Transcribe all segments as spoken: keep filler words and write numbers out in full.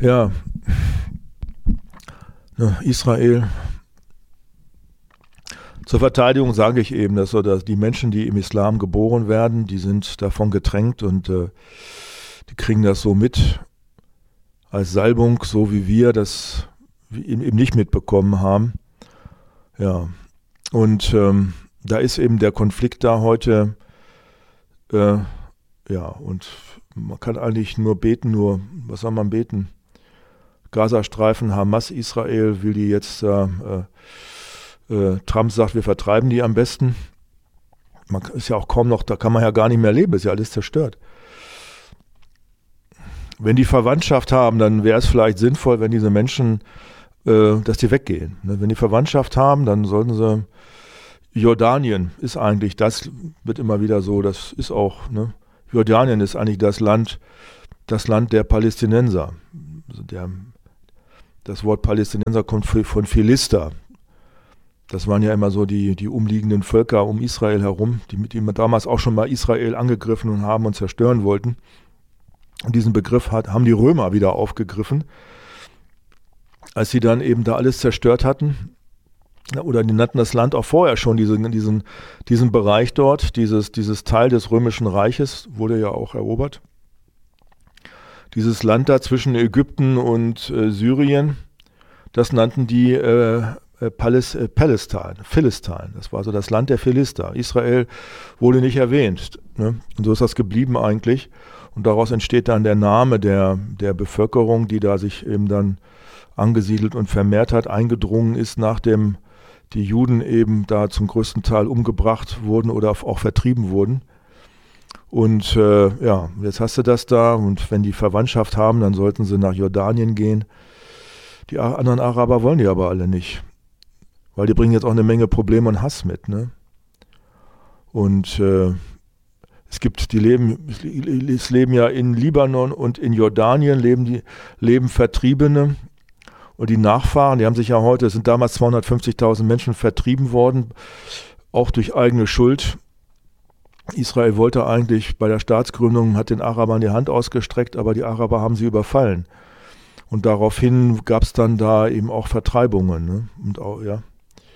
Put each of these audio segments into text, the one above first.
Ja, Israel. Zur Verteidigung sage ich eben, dass, so, dass die Menschen, die im Islam geboren werden, die sind davon getränkt und äh, die kriegen das so mit als Salbung, so wie wir das eben nicht mitbekommen haben. Ja, und ähm, da ist eben der Konflikt da heute, äh, ja, und man kann eigentlich nur beten, nur, was soll man beten? Gazastreifen, Hamas, Israel, will die jetzt, äh, äh, Trump sagt, wir vertreiben die am besten. Man ist ja auch kaum noch, da kann man ja gar nicht mehr leben, ist ja alles zerstört. Wenn die Verwandtschaft haben, dann wäre es vielleicht sinnvoll, wenn diese Menschen, äh, dass die weggehen. Ne? Wenn die Verwandtschaft haben, dann sollten sie, Jordanien ist eigentlich, das wird immer wieder so, das ist auch, ne? Jordanien ist eigentlich das Land, das Land der Palästinenser. Also der, das Wort Palästinenser kommt von Philister. Das waren ja immer so die, die umliegenden Völker um Israel herum, die, die damals auch schon mal Israel angegriffen und haben und zerstören wollten. Und diesen Begriff hat, haben die Römer wieder aufgegriffen, als sie dann eben da alles zerstört hatten. Oder die nannten das Land auch vorher schon, diesen, diesen, diesen Bereich dort, dieses, dieses Teil des Römischen Reiches wurde ja auch erobert. Dieses Land da zwischen Ägypten und äh, Syrien, das nannten die äh, Paläs, äh, Palästin, Philistin. Das war so das Land der Philister. Israel wurde nicht erwähnt. Ne? Und so ist das geblieben eigentlich. Und daraus entsteht dann der Name der, der Bevölkerung, die da sich eben dann angesiedelt und vermehrt hat, eingedrungen ist, nachdem die Juden eben da zum größten Teil umgebracht wurden oder auch vertrieben wurden. Und äh, ja, jetzt hast du das da und wenn die Verwandtschaft haben, dann sollten sie nach Jordanien gehen. Die anderen Araber wollen die aber alle nicht, weil die bringen jetzt auch eine Menge Probleme und Hass mit. Ne? Und äh, es gibt, die leben, es leben ja in Libanon und in Jordanien leben die leben Vertriebene. Und die Nachfahren, die haben sich ja heute, es sind damals zweihundertfünfzigtausend Menschen vertrieben worden, auch durch eigene Schuld. Israel wollte eigentlich bei der Staatsgründung, hat den Arabern die Hand ausgestreckt, aber die Araber haben sie überfallen. Und daraufhin gab es dann da eben auch Vertreibungen. Ne? Und, auch, ja.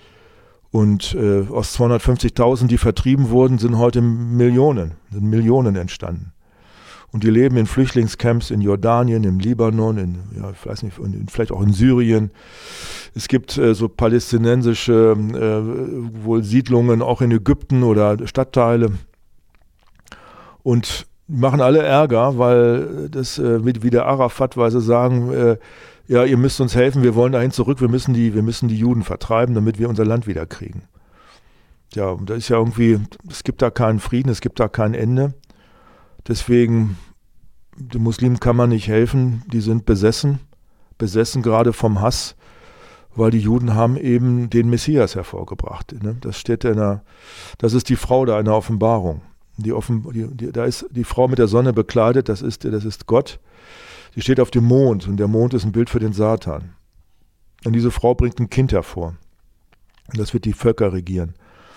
Und äh, aus zweihundertfünfzigtausend, die vertrieben wurden, sind heute Millionen, sind Millionen entstanden. Und die leben in Flüchtlingscamps in Jordanien, im Libanon, in, ja, ich weiß nicht, in, vielleicht auch in Syrien. Es gibt äh, so palästinensische äh, wohl Siedlungen auch in Ägypten oder Stadtteile. Und die machen alle Ärger, weil das, äh, wie der Arafat, weil sie sagen, äh, ja, ihr müsst uns helfen, wir wollen dahin zurück, wir müssen die, wir müssen die Juden vertreiben, damit wir unser Land wieder kriegen. Ja, und da ist ja irgendwie, es gibt da keinen Frieden, es gibt da kein Ende. Deswegen, den Muslimen kann man nicht helfen, die sind besessen, besessen gerade vom Hass, weil die Juden haben eben den Messias hervorgebracht. Ne? Das steht in der, das ist die Frau da in der Offenbarung. Die Offen, die, die, da ist die Frau mit der Sonne bekleidet, das ist, das ist Gott. Die steht auf dem Mond und der Mond ist ein Bild für den Satan. Und diese Frau bringt ein Kind hervor. Und das wird die Völker regieren.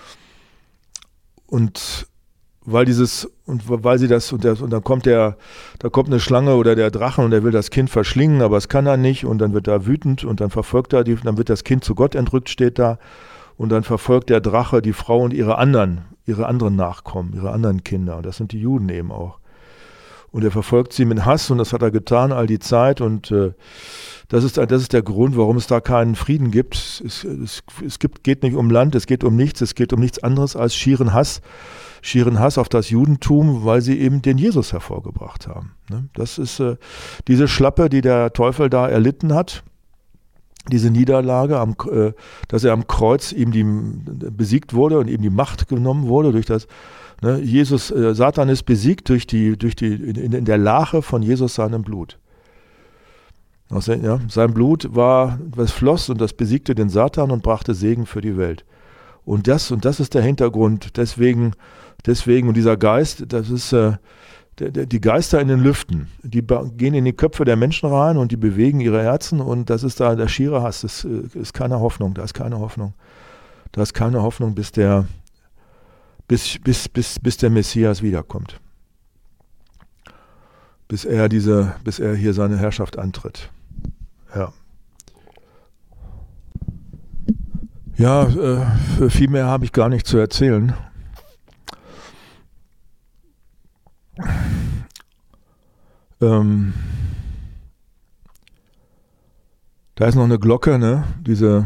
Und weil dieses, und weil sie das, und, der, und dann kommt der, da kommt eine Schlange oder der Drache und er will das Kind verschlingen, aber es kann er nicht und dann wird er wütend und dann verfolgt er die, dann wird das Kind zu Gott entrückt, steht da, und dann verfolgt der Drache die Frau und ihre anderen, ihre anderen Nachkommen, ihre anderen Kinder, und das sind die Juden eben auch. Und er verfolgt sie mit Hass und das hat er getan all die Zeit und äh, das ist, das ist der Grund, warum es da keinen Frieden gibt. Es, es, es gibt, geht nicht um Land, es geht um nichts, es geht um nichts anderes als schieren Hass. schieren Hass auf das Judentum, weil sie eben den Jesus hervorgebracht haben. Das ist äh, diese Schlappe, die der Teufel da erlitten hat, diese Niederlage, am, äh, dass er am Kreuz ihm die, besiegt wurde und ihm die Macht genommen wurde durch das, ne, Jesus, äh, Satan ist besiegt durch die, durch die, in, in der Lache von Jesus seinem Blut. Also, ja, sein Blut war, was floss und das besiegte den Satan und brachte Segen für die Welt. Und das, und das ist der Hintergrund, deswegen, deswegen, und dieser Geist, das ist äh, der, der, die Geister in den Lüften, die ba- gehen in die Köpfe der Menschen rein und die bewegen ihre Herzen und das ist da der schiere Hass, das äh, ist keine Hoffnung, da ist keine Hoffnung. Da ist keine Hoffnung, bis der, bis, bis, bis, bis der Messias wiederkommt. Bis er diese, bis er hier seine Herrschaft antritt. Ja. Ja, äh, viel mehr habe ich gar nicht zu erzählen. Ähm, da ist noch eine Glocke, ne? Diese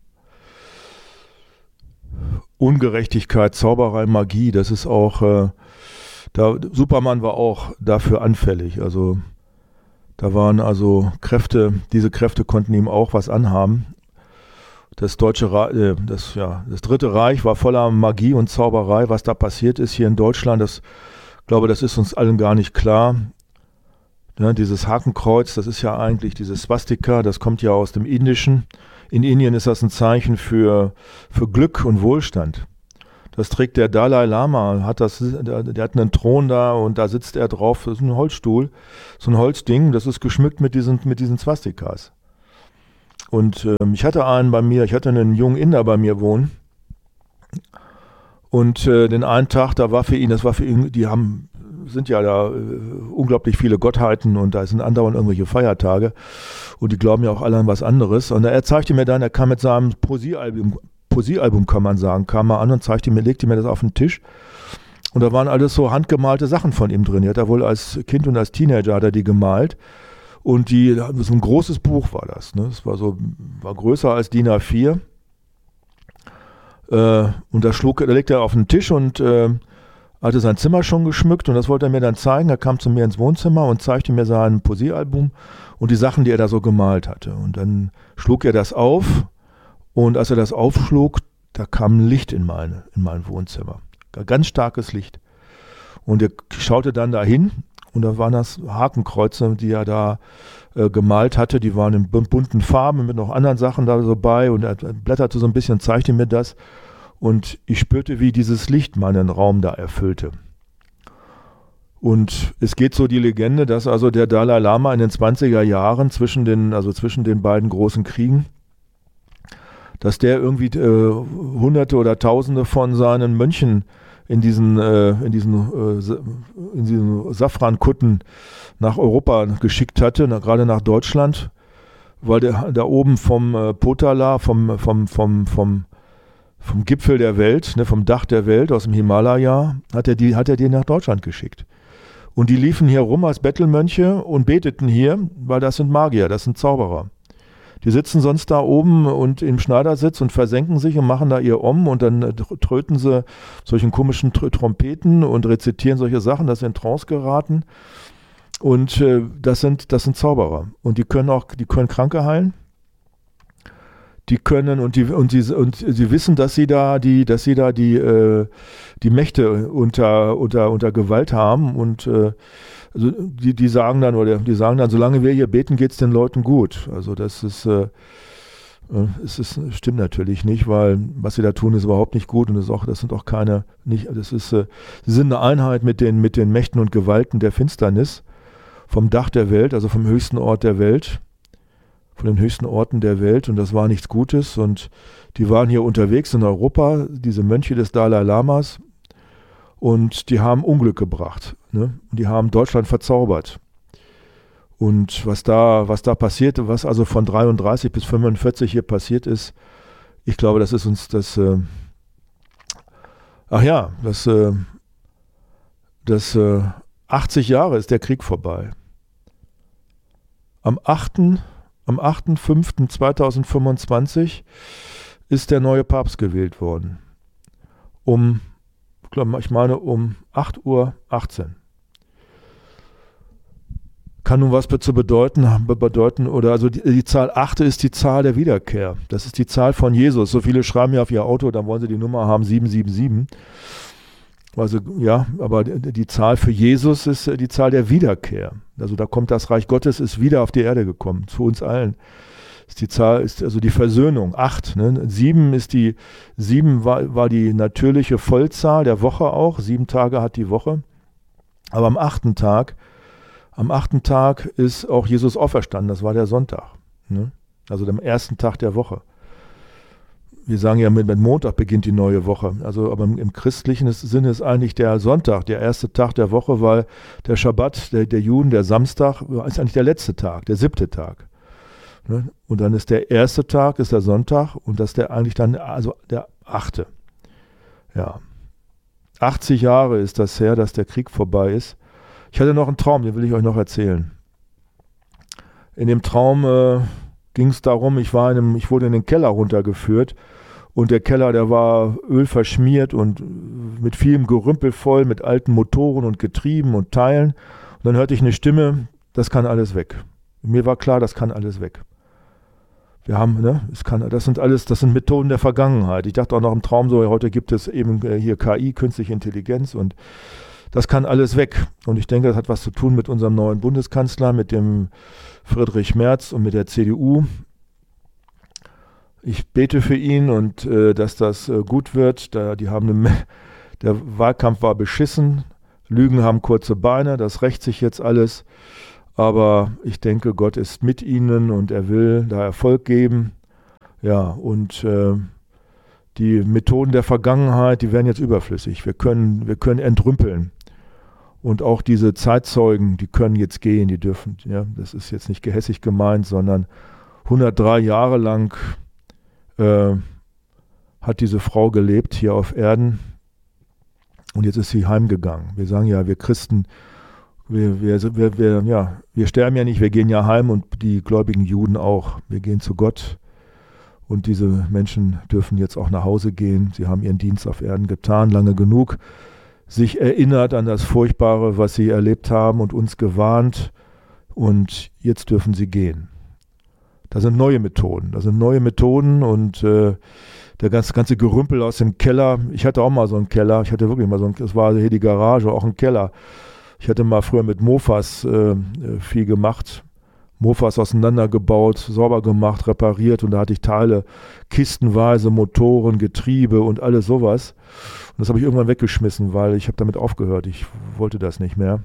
Ungerechtigkeit, Zauberei, Magie, das ist auch, äh, da, Superman war auch dafür anfällig. Also da waren also Kräfte, diese Kräfte konnten ihm auch was anhaben. Das deutsche Reich, äh, das, ja, das Dritte Reich war voller Magie und Zauberei. Was da passiert ist hier in Deutschland, das, ich glaube, das ist uns allen gar nicht klar. Ja, dieses Hakenkreuz, das ist ja eigentlich dieses Swastika, das kommt ja aus dem Indischen. In Indien ist das ein Zeichen für, für Glück und Wohlstand. Das trägt der Dalai Lama, hat das, der, der hat einen Thron da und da sitzt er drauf. Das ist ein Holzstuhl, so ein Holzding, das ist geschmückt mit diesen, mit diesen Swastikas. Und ähm, ich hatte einen bei mir, ich hatte einen jungen Inder bei mir wohnen. Und äh, den einen Tag, da war für ihn, das war für ihn, die haben, sind ja da äh, unglaublich viele Gottheiten und da sind andauernd irgendwelche Feiertage. Und die glauben ja auch alle an was anderes. Und er zeigte mir dann, er kam mit seinem Poesiealbum, Poesiealbum kann man sagen, kam mal an und zeigte mir, legte mir das auf den Tisch. Und da waren alles so handgemalte Sachen von ihm drin. Er hat er wohl als Kind und als Teenager hat er die gemalt. Und die, so ein großes Buch war das. Ne? Das war so, war größer als D I N A vier. Äh, und da schlug, da legte er auf den Tisch und äh, hatte sein Zimmer schon geschmückt und das wollte er mir dann zeigen. Er kam zu mir ins Wohnzimmer und zeigte mir sein Poesiealbum und die Sachen, die er da so gemalt hatte. Und dann schlug er das auf und als er das aufschlug, da kam ein Licht in, meine, in mein Wohnzimmer. Ein ganz starkes Licht. Und er schaute dann dahin und da waren das Hakenkreuze, die er da äh, gemalt hatte. Die waren in bunten Farben mit noch anderen Sachen da so bei und er blätterte so ein bisschen, zeigte mir das. Und ich spürte, wie dieses Licht meinen Raum da erfüllte. Und es geht so die Legende, dass also der Dalai Lama in den zwanziger Jahren zwischen den, also zwischen den beiden großen Kriegen, dass der irgendwie äh, Hunderte oder Tausende von seinen Mönchen in diesen, äh, in diesen, äh, in diesen Safrankutten nach Europa geschickt hatte, na, gerade nach Deutschland, weil der da oben vom äh, Potala, vom, vom, vom, vom vom Gipfel der Welt, ne, vom Dach der Welt aus dem Himalaya, hat er die, hat er die nach Deutschland geschickt. Und die liefen hier rum als Bettelmönche und beteten hier, weil das sind Magier, das sind Zauberer. Die sitzen sonst da oben und im Schneidersitz und versenken sich und machen da ihr Om und dann tröten sie solchen komischen Tr- Trompeten und rezitieren solche Sachen, dass sie in Trance geraten. Und äh, das sind, das sind Zauberer. Und die können auch, die können Kranke heilen. Die können und die und sie und sie wissen, dass sie da die, dass sie da die äh, die Mächte unter unter unter Gewalt haben und äh, also die die sagen dann oder die sagen dann, solange wir hier beten, geht's den Leuten gut. Also das ist äh, es ist stimmt natürlich nicht, weil was sie da tun ist überhaupt nicht gut und das ist auch das sind auch keine nicht das ist äh, sie sind eine Einheit mit den mit den Mächten und Gewalten der Finsternis vom Dach der Welt, also vom höchsten Ort der Welt. Von den höchsten Orten der Welt und das war nichts Gutes und die waren hier unterwegs in Europa, diese Mönche des Dalai Lamas und die haben Unglück gebracht, ne? Die haben Deutschland verzaubert und was da, was da passierte, was also von dreiunddreißig bis fünfundvierzig hier passiert ist, ich glaube, das ist uns das, äh, ach ja, das, äh, das äh, achtzig Jahre ist der Krieg vorbei. Am achten Am achter fünfter zweitausendfünfundzwanzig ist der neue Papst gewählt worden. Um, ich meine um acht Uhr achtzehn. Kann nun was zu bedeuten, bedeuten oder also die, die Zahl acht ist die Zahl der Wiederkehr. Das ist die Zahl von Jesus. So viele schreiben ja auf ihr Auto, dann wollen sie die Nummer haben sieben sieben sieben. Also ja, aber die, die Zahl für Jesus ist die Zahl der Wiederkehr. Also da kommt das Reich Gottes, ist wieder auf die Erde gekommen, zu uns allen. Ist die Zahl, ist also die Versöhnung, acht. Ne? Sieben ist die, sieben war, war die natürliche Vollzahl der Woche auch. Sieben Tage hat die Woche. Aber am achten Tag, am achten Tag ist auch Jesus auferstanden. Das war der Sonntag. Ne? Also am ersten Tag der Woche. Wir sagen ja, mit, mit Montag beginnt die neue Woche. Also, aber im, im christlichen Sinne ist eigentlich der Sonntag der erste Tag der Woche, weil der Schabbat der, der Juden, der Samstag, ist eigentlich der letzte Tag, der siebte Tag. Ne? Und dann ist der erste Tag, ist der Sonntag und das ist der eigentlich dann, also der achte. Ja. achtzig Jahre ist das her, dass der Krieg vorbei ist. Ich hatte noch einen Traum, den will ich euch noch erzählen. In dem Traum äh, ging es darum, ich, war in einem, ich wurde in den Keller runtergeführt und der Keller, der war ölverschmiert und mit vielem Gerümpel voll, mit alten Motoren und Getrieben und Teilen. Und dann hörte ich eine Stimme, das kann alles weg. Mir war klar, das kann alles weg. Wir haben, ne, es kann, das sind alles, das sind Methoden der Vergangenheit. Ich dachte auch noch im Traum so, heute gibt es eben hier K I, künstliche Intelligenz und das kann alles weg. Und ich denke, das hat was zu tun mit unserem neuen Bundeskanzler, mit dem Friedrich Merz und mit der C D U. Ich bete für ihn und äh, dass das äh, gut wird. Da, die haben eine, der Wahlkampf war beschissen, Lügen haben kurze Beine, das rächt sich jetzt alles. Aber ich denke, Gott ist mit ihnen und er will da Erfolg geben. Ja, und äh, die Methoden der Vergangenheit, die werden jetzt überflüssig. Wir können, wir können entrümpeln. Und auch diese Zeitzeugen, die können jetzt gehen, die dürfen, ja, das ist jetzt nicht gehässig gemeint, sondern hundertdrei Jahre lang äh, hat diese Frau gelebt hier auf Erden und jetzt ist sie heimgegangen. Wir sagen ja, wir Christen, Wir, wir, wir, wir, ja, wir sterben ja nicht, wir gehen ja heim und die gläubigen Juden auch. Wir gehen zu Gott und diese Menschen dürfen jetzt auch nach Hause gehen. Sie haben ihren Dienst auf Erden getan, lange genug, sich erinnert an das Furchtbare, was sie erlebt haben und uns gewarnt und jetzt dürfen sie gehen. Das sind neue Methoden, das sind neue Methoden und äh, der ganze, ganze Gerümpel aus dem Keller. Ich hatte auch mal so einen Keller, ich hatte wirklich mal so einen, das war hier die Garage, auch ein Keller. Ich hatte mal früher mit Mofas äh, viel gemacht, Mofas auseinandergebaut, sauber gemacht, repariert und da hatte ich Teile, kistenweise, Motoren, Getriebe und alles sowas. Und das habe ich irgendwann weggeschmissen, weil ich habe damit aufgehört, ich wollte das nicht mehr.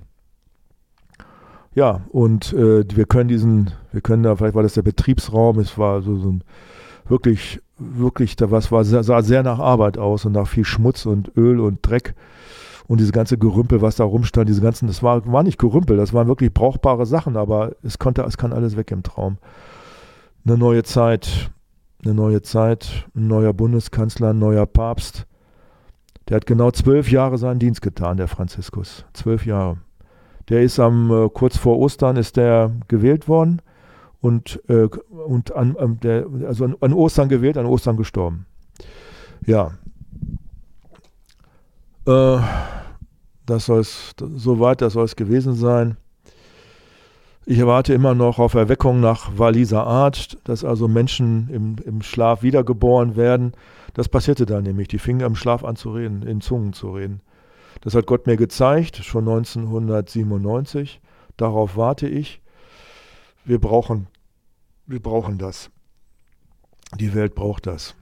Ja, und äh, wir können diesen, wir können da, vielleicht war das der Betriebsraum, es war so, so ein wirklich, wirklich, da was war, sah sehr nach Arbeit aus und nach viel Schmutz und Öl und Dreck. Und diese ganze Gerümpel, was da rumstand, diese ganzen, das war, war nicht Gerümpel, das waren wirklich brauchbare Sachen, aber es konnte, es kann alles weg im Traum. Eine neue Zeit, eine neue Zeit, ein neuer Bundeskanzler, ein neuer Papst. Der hat genau zwölf Jahre seinen Dienst getan, der Franziskus. Zwölf Jahre. Der ist am, äh, kurz vor Ostern ist der gewählt worden und, äh, und an, an, der, also an, an Ostern gewählt, an Ostern gestorben. Ja. Äh, das soll es, soweit, das soll es gewesen sein. Ich erwarte immer noch auf Erweckung nach Walliser Art, dass also Menschen im, im Schlaf wiedergeboren werden. Das passierte da nämlich. Die fingen im Schlaf an zu reden, in Zungen zu reden. Das hat Gott mir gezeigt, schon neunzehnhundertsiebenundneunzig. Darauf warte ich. Wir brauchen, wir brauchen das. Die Welt braucht das.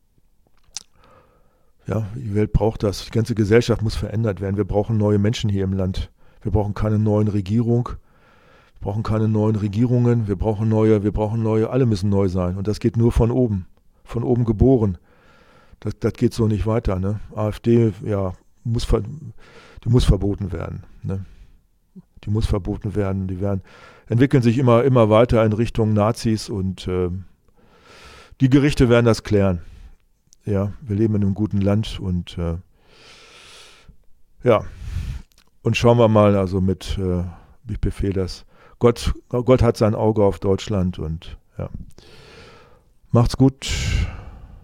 Ja, die Welt braucht das. Die ganze Gesellschaft muss verändert werden. Wir brauchen neue Menschen hier im Land. Wir brauchen keine neuen Regierung. Wir brauchen keine neuen Regierungen. Wir brauchen neue, wir brauchen neue, alle müssen neu sein. Und das geht nur von oben. Von oben geboren. Das, das geht so nicht weiter. Ne? AfD, ja, muss, ver, die muss verboten werden. Ne? Die muss verboten werden. Die werden, entwickeln sich immer, immer weiter in Richtung Nazis und äh, die Gerichte werden das klären. Ja, wir leben in einem guten Land und äh, ja, und schauen wir mal, also mit, äh, ich befehle das. Gott, Gott hat sein Auge auf Deutschland und ja. Macht's gut.